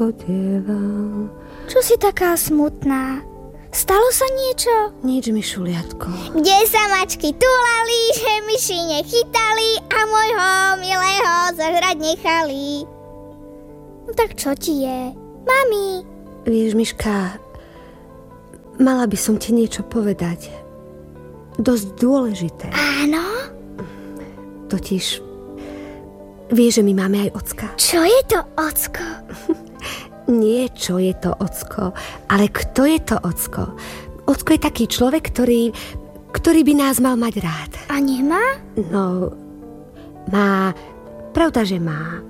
Čo si taká smutná? Stalo sa niečo? Nič, Mišuliatko. Kde sa mačky tulali, že myši nechytali a môjho milého zožrať nechali. No tak čo ti je? Mami. Vieš, Miška, mala by som ti niečo povedať. Dosť dôležité. Áno? Totiž, vieš, že my máme aj ocka. Čo je to ocko? Nie, čo je to ocko, ale kto je to ocko. Ocko je taký človek, ktorý by nás mal mať rád. A nemá? No, má. Pravda, že má.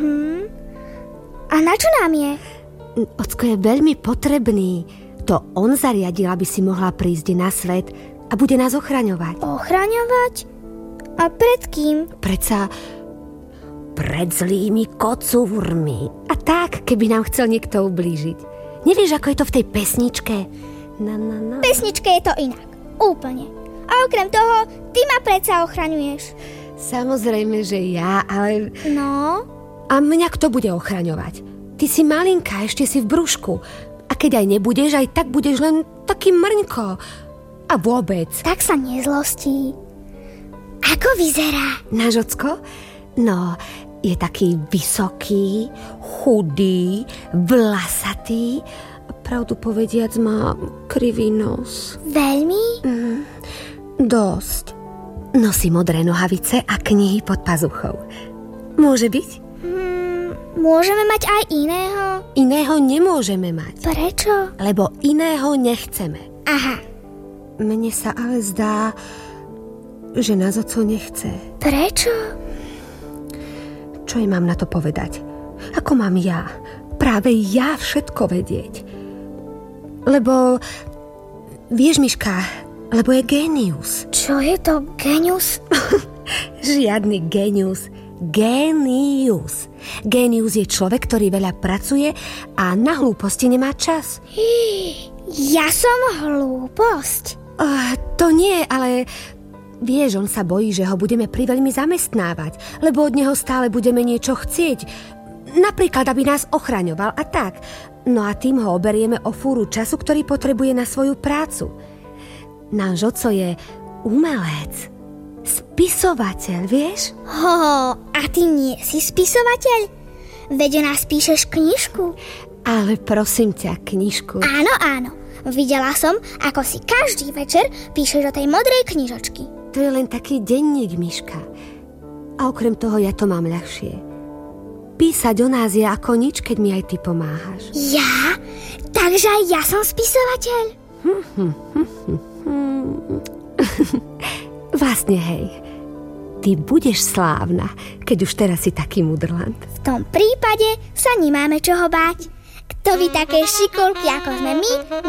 A na čo nám je? Ocko je veľmi potrebný. To on zariadil, aby si mohla prísť na svet a bude nás ochraňovať. Ochraňovať? A pred kým? Predsa pred zlými kocúrmi. A tak, keby nám chcel niekto ublížiť. Nevieš, ako je to v tej pesničke? V pesničke je to inak. Úplne. A okrem toho, ty ma predsa ochraňuješ. Samozrejme, že ja, ale... No? A mňa kto bude ochraňovať? Ty si malinká, ešte si v brúšku. A keď aj nebudeš, aj tak budeš len taký mrňko. A vôbec. Tak sa nezlostí. Ako vyzerá? Náš ocko? No, je taký vysoký, chudý, vlasatý. Pravdu povediac, má krivý nos. Veľmi? Dosť. Nosí modré nohavice a knihy pod pazuchou. Môže byť? Môžeme mať aj iného? Iného nemôžeme mať. Prečo? Lebo iného nechceme. Aha. Mne sa ale zdá, že nás oco nechce. Prečo? Čo jej mám na to povedať? Ako mám ja? Práve ja všetko vedieť. Lebo, vieš, Miška, lebo je génius. Čo je to génius? Žiadny génius. Génius. Génius je človek, ktorý veľa pracuje a na hlúposti nemá čas. Ja som hlúposť. To nie, ale... Vieš, on sa bojí, že ho budeme priveľmi zamestnávať, lebo od neho stále budeme niečo chcieť. Napríklad, aby nás ochraňoval a tak. No a tým ho oberieme o fúru času, ktorý potrebuje na svoju prácu. Náš oco je umelec, spisovateľ, vieš? A ty nie si spisovateľ? Veď o nás píšeš knižku. Ale prosím ťa, knižku. Áno. Videla som, ako si každý večer píšeš o tej modrej knižočky. To je len taký denník, Miška. A okrem toho ja to mám ľahšie. Písať o nás je ako nič, keď mi aj ty pomáhaš. Ja? Takže aj ja som spisovateľ? Vlastne hej. Ty budeš slávna, keď už teraz si taký mudrland. V tom prípade sa nemáme čoho báť. Kto by také šikulky, ako sme my,